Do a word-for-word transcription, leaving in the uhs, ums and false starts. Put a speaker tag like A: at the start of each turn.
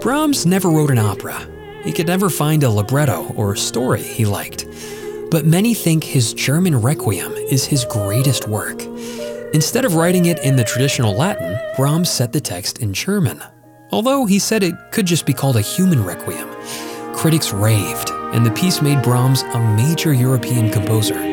A: Brahms never wrote an opera. He could never find a libretto or story he liked. But many think his German Requiem is his greatest work. Instead of writing it in the traditional Latin, Brahms set the text in German. Although he said it could just be called a human requiem, critics raved, and the piece made Brahms a major European composer.